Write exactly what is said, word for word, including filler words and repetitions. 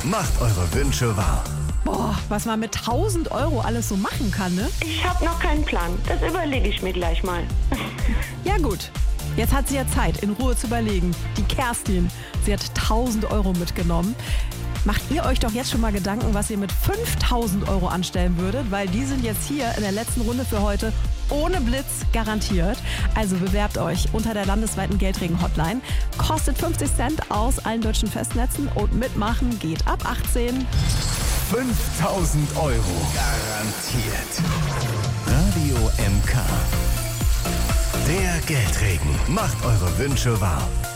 macht eure Wünsche wahr. Boah, was man mit tausend Euro alles so machen kann, ne? Ich habe noch keinen Plan. Das überlege ich mir gleich mal. Ja gut, jetzt hat sie ja Zeit, in Ruhe zu überlegen. Die Kerstin, sie hat tausend Euro mitgenommen. Macht ihr euch doch jetzt schon mal Gedanken, was ihr mit fünftausend Euro anstellen würdet, weil die sind jetzt hier in der letzten Runde für heute ohne Blitz garantiert. Also bewerbt euch unter der landesweiten Geldregen-Hotline. Kostet fünfzig Cent aus allen deutschen Festnetzen und mitmachen geht ab achtzehn. fünftausend Euro garantiert. Radio M K. Der Geldregen macht eure Wünsche wahr.